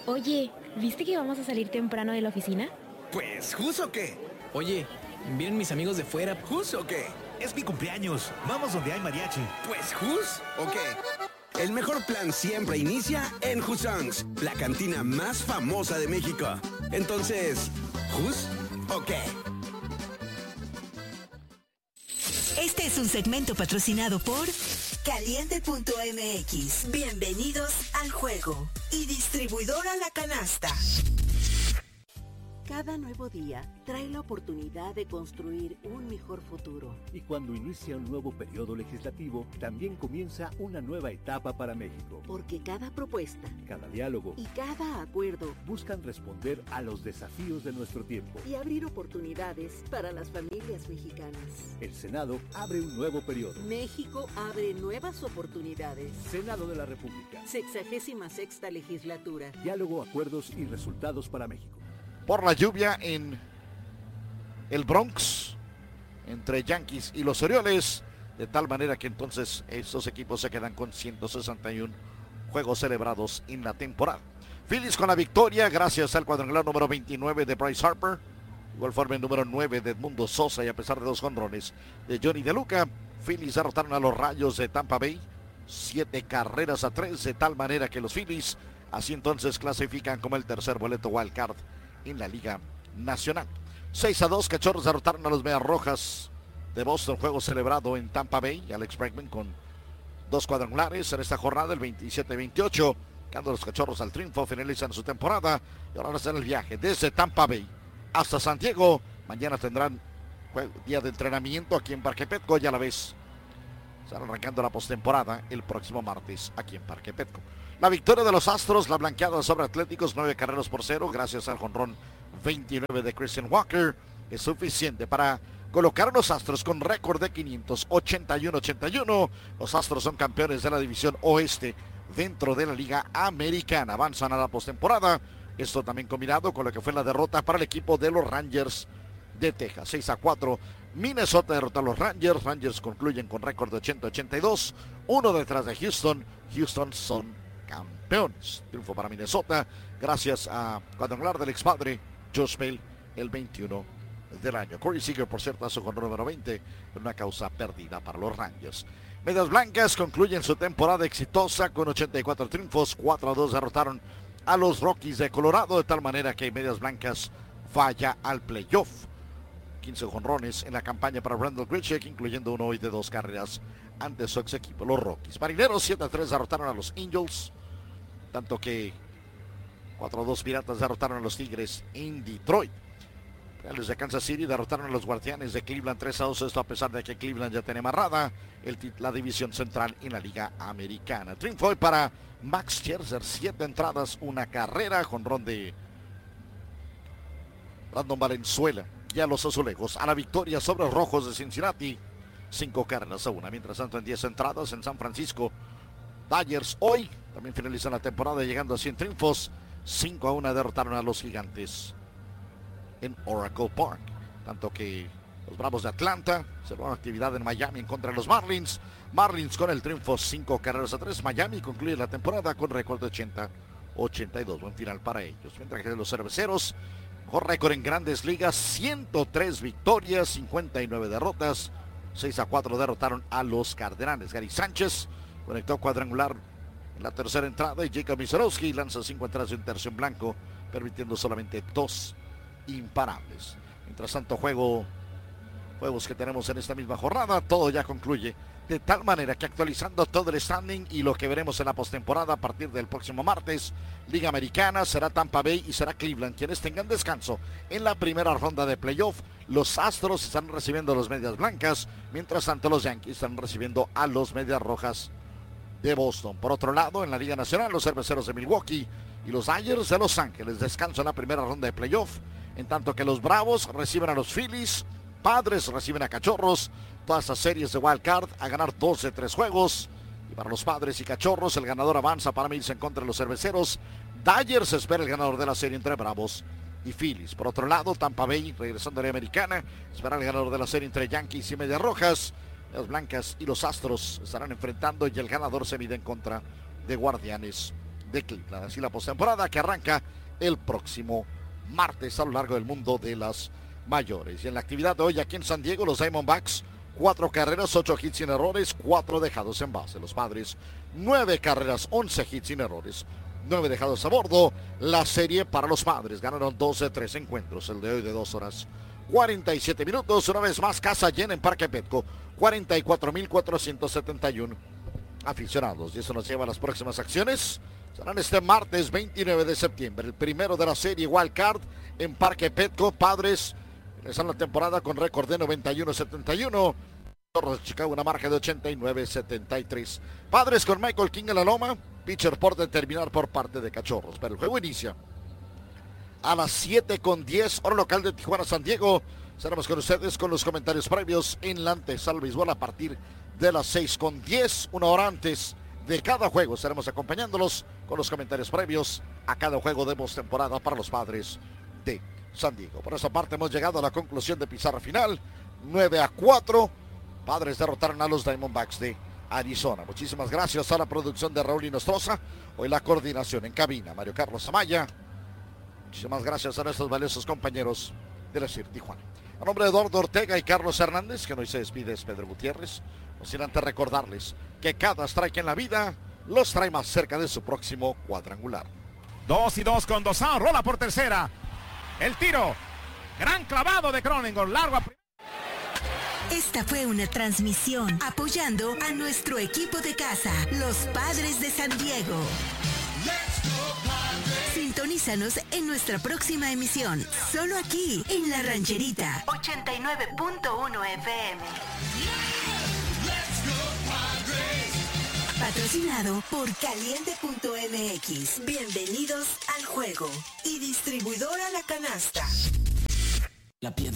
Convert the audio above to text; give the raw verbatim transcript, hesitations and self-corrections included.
Oye, ¿viste que vamos a salir temprano de la oficina? Pues, ¿jus o qué? Oye, ¿vienen mis amigos de fuera? ¿Jus o qué? Es mi cumpleaños. Vamos donde hay mariachi. Pues, ¿jus o qué? El mejor plan siempre inicia en Jusons, la cantina más famosa de México. Entonces, ¿jus o qué? Este es un segmento patrocinado por Caliente punto m x. Bienvenidos al juego. Y distribuidora La Canasta. Cada nuevo día trae la oportunidad de construir un mejor futuro. Y cuando inicia un nuevo periodo legislativo, también comienza una nueva etapa para México. Porque cada propuesta, cada diálogo y cada acuerdo buscan responder a los desafíos de nuestro tiempo y abrir oportunidades para las familias mexicanas. El Senado abre un nuevo periodo. México abre nuevas oportunidades. Senado de la República. Sexagésima sexta legislatura. Diálogo, acuerdos y resultados para México. Por la lluvia en el Bronx, entre Yankees y los Orioles, de tal manera que entonces estos equipos se quedan con ciento sesenta y uno juegos celebrados en la temporada. Phillies con la victoria gracias al cuadrangular número veintinueve de Bryce Harper, igual forma el número nueve de Edmundo Sosa, y a pesar de dos jonrones de Johnny De Luca, Phillies derrotaron a los Rayos de Tampa Bay siete carreras a tres, de tal manera que los Phillies así entonces clasifican como el tercer boleto wild card en la Liga Nacional. seis a dos, Cachorros derrotaron a los Medias Rojas de Boston, juego celebrado en Tampa Bay. Alex Bregman con dos cuadrangulares en esta jornada, el veintisiete veintiocho, quedando los Cachorros al triunfo, finalizan su temporada y ahora hacen el viaje desde Tampa Bay hasta San Diego. Mañana tendrán juego, día de entrenamiento aquí en Parque Petco, y a la vez estarán arrancando la postemporada el próximo martes aquí en Parque Petco. La victoria de los Astros, la blanqueada sobre Atléticos, nueve carreras por cero, gracias al jonrón veintinueve de Christian Walker, es suficiente para colocar a los Astros con récord de quinientos ochenta y uno ochenta y uno. Los Astros son campeones de la división oeste dentro de la Liga Americana. Avanzan a la postemporada. Esto también combinado con lo que fue la derrota para el equipo de los Rangers de Texas. seis a cuatro. Minnesota derrota a los Rangers. Rangers concluyen con récord de ochenta ochenta y dos. Uno detrás de Houston. Houston son campeones. Triunfo para Minnesota gracias a cuadrangular del expadre Josh Bell, el veintiuno del año. Corey Seager, por cierto, a su jonrón número veinte, en una causa perdida para los Rangers. Medias Blancas concluyen su temporada exitosa con ochenta y cuatro triunfos. cuatro a dos derrotaron a los Rockies de Colorado, de tal manera que Medias Blancas vaya al playoff. quince jonrones en la campaña para Randall Grichuk, incluyendo uno hoy de dos carreras ante su ex equipo, los Rockies. Marineros siete a tres derrotaron a los Angels, tanto que cuatro a dos Piratas derrotaron a los Tigres en Detroit. Reales de Kansas City derrotaron a los Guardianes de Cleveland tres a dos, esto a pesar de que Cleveland ya tiene amarrada el, la división central en la Liga Americana. Triunfo hoy para Max Scherzer, siete entradas, una carrera, jonrón de Brandon Valenzuela y a los Azulejos a la victoria sobre los Rojos de Cincinnati, cinco carreras a una. Mientras tanto, en diez entradas en San Francisco, Dodgers hoy también finalizan la temporada llegando a cien triunfos. cinco a uno derrotaron a los Gigantes en Oracle Park. Tanto que los Bravos de Atlanta cerraron actividad en Miami en contra de los Marlins. Marlins con el triunfo, cinco carreras a tres. Miami concluye la temporada con récord de ochenta ochenta y dos. Buen final para ellos. Mientras que los Cerveceros, mejor récord en Grandes Ligas, ciento tres victorias, cincuenta y nueve derrotas. seis a cuatro derrotaron a los Cardenales. Gary Sánchez conectó cuadrangular en la tercera entrada y Jacob Misarowski lanza cinco entradas y un tercio en blanco, permitiendo solamente dos imparables. Mientras tanto, juego, juegos que tenemos en esta misma jornada, todo ya concluye, de tal manera que actualizando todo el standing y lo que veremos en la postemporada a partir del próximo martes, Liga Americana, será Tampa Bay y será Cleveland quienes tengan descanso en la primera ronda de playoff. Los Astros están recibiendo a los Medias Blancas, mientras tanto los Yankees están recibiendo a los Medias Rojas de Boston. Por otro lado, en la Liga Nacional, los Cerveceros de Milwaukee y los Dodgers de Los Ángeles descansan en la primera ronda de playoff, en tanto que los Bravos reciben a los Phillies, Padres reciben a Cachorros. Todas estas series de wild card a ganar dos de tres juegos, y para los Padres y Cachorros el ganador avanza para medirse en contra de los Cerveceros. Dodgers espera el ganador de la serie entre Bravos y Phillies. Por otro lado, Tampa Bay, regresando a la Americana, espera el ganador de la serie entre Yankees y Medias Rojas. Las Blancas y los Astros estarán enfrentando y el ganador se mide en contra de Guardianes de Cleveland. Así la postemporada que arranca el próximo martes a lo largo del mundo de las mayores. Y en la actividad de hoy aquí en San Diego, los Diamondbacks, cuatro carreras, ocho hits sin errores, cuatro dejados en base. Los Padres, nueve carreras, once hits sin errores, nueve dejados a bordo. La serie para los Padres, ganaron doce de tres encuentros, el de hoy de dos horas cuarenta y siete minutos. Una vez más, casa llena en Parque Petco, cuarenta y cuatro mil cuatrocientos setenta y uno aficionados. Y eso nos lleva a las próximas acciones. Serán este martes veintinueve de septiembre, el primero de la serie Wild Card en Parque Petco. Padres empezan la temporada con récord de noventa y uno setenta y uno. Torres de Chicago una marca de ochenta y nueve setenta y tres. Padres con Michael King en la loma. Pitcher por determinar por parte de Cachorros. Pero el juego inicia a las siete con diez, hora local de Tijuana, San Diego. Estaremos con ustedes con los comentarios previos en la antesala al béisbol a partir de las seis con diez, una hora antes de cada juego. Estaremos acompañándolos con los comentarios previos a cada juego de postemporada para los Padres de San Diego. Por esa parte hemos llegado a la conclusión de pizarra final, nueve a cuatro. Padres derrotaron a los Diamondbacks de Arizona. Muchísimas gracias a la producción de Raúl Inostroza. Hoy la coordinación en cabina, Mario Carlos Amaya. Muchísimas gracias a nuestros valiosos compañeros de la C I R Tijuana. A nombre de Eduardo Ortega y Carlos Hernández, que hoy se despide, es Pedro Gutiérrez. No sin antes recordarles que cada strike en la vida los trae más cerca de su próximo cuadrangular. Dos y dos con Dosán, rola por tercera. El tiro, gran clavado de Cronenworth, largo a... Esta fue una transmisión apoyando a nuestro equipo de casa, los Padres de San Diego. Sintonízanos en nuestra próxima emisión, solo aquí en La Rancherita, ochenta y nueve punto uno F M. Patrocinado por Caliente punto M X. Bienvenidos al juego. Y distribuidora La Canasta. La piedra.